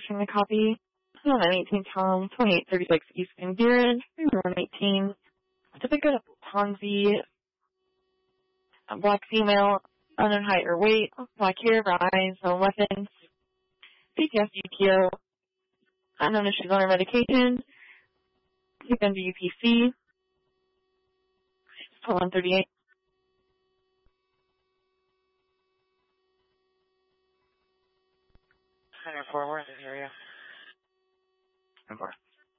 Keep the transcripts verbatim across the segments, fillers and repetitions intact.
issuing a copy. nine eighteen Tom, twenty-eight thirty-six East Van Buren, one eighteen. To pick up Ponzi, a black female, unknown height or weight, black hair, brown eyes, no weapons. P T S D P O, unknown if she's on her medication. Take under U P C. one thirty-eight. Center four, we're in this area. Four.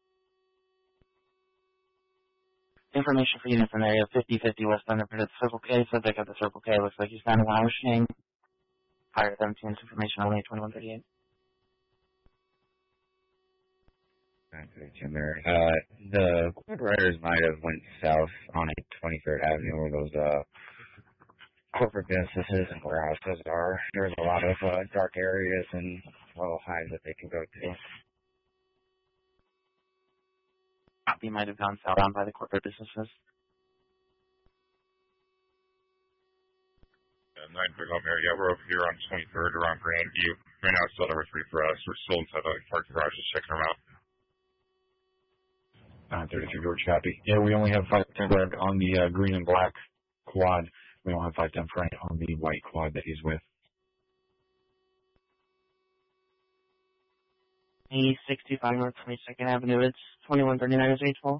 Information for unit from area fifty fifty West Thunderbird at Circle K. Subject at the Circle K looks like he's found lounging. Higher seventeen information only twenty-one thirty-eight. Uh, the Quad Riders might have went south on a twenty-third Avenue where those uh, corporate businesses and warehouses are. There's a lot of uh, dark areas and little highs that they can go to. He might have gone south on by the corporate businesses. Uh, nine pick up here. Yeah, we're over here on twenty-third around Grandview. Right now it's still number three for us. We're still inside the park garage just checking them out. nine thirty-two George copy. Yeah, we only have five ten on the uh, green and black quad. We don't have five ten Frank on the white quad that he's with. E sixty-five North twenty-second Avenue. It's twenty-one thirty-nine is H-Fall.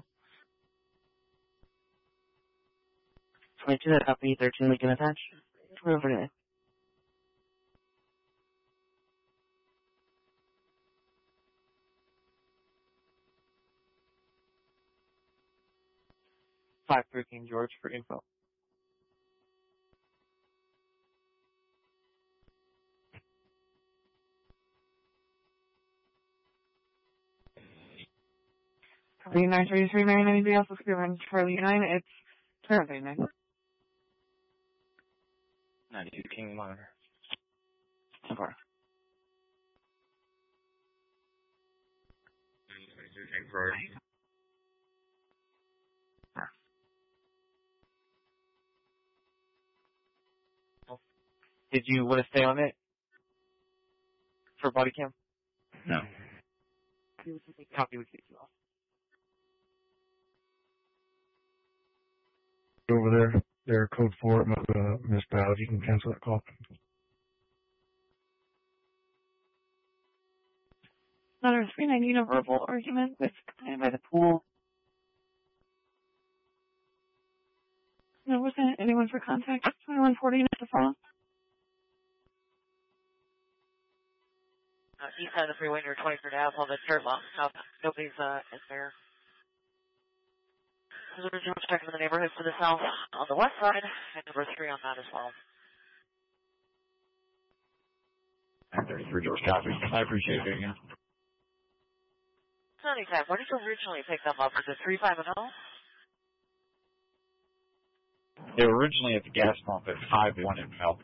twenty-two, that copy, thirteen Lincoln attached. twenty-one thirty-nine. five thirteen George for info. Copy nine thirty-three, Marion, anybody else with clearance? Charlie nine, it's twenty-one thirty-nine. ninety-two King Monitor. twenty-two King Road. Did you want to stay on it? For body cam? No. Copy with you off. Over there, they're code four, uh, Miss Bowd. You can cancel that call. Another three ninety, a verbal argument with by the pool. There wasn't anyone for contact. twenty-one forty at the phone. Uh, east side of the freeway near twenty-third Ave on the dirt lot. South. Nobody's uh, in there. There's a regional check in the neighborhood for the south on the west side, and number three on that as well. nine thirty-three George copy. I appreciate it again. Anytime. Where did you originally pick them up? Was it three five and oh? They were originally at the gas pump at five one in Mel.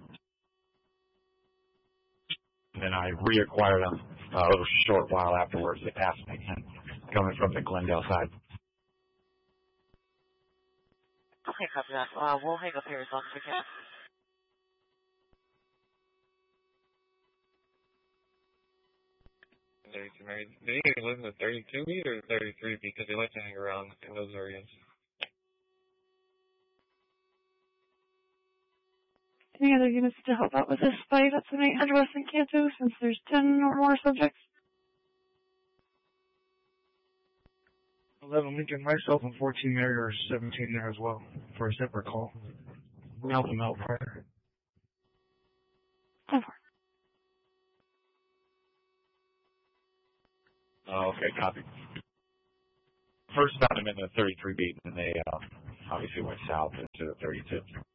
Then I reacquired them uh, a little short while afterwards. They passed me, coming from the Glendale side. Okay, copy that. Uh, we'll hang up here as long as we can. thirty-two, maybe. Did he live in the thirty-two beat or thirty-three beat? Because they like to hang around in those areas. Any other units to help out with this fight at seven eight hundred West in Canto, since there's ten or more subjects? eleven Lincoln, myself, and fourteen Mary or seventeen there as well for a separate call. We'll help them out prior. Oh, okay, copy. First found him in the thirty-three beat, and they uh, obviously went south into the thirty-two.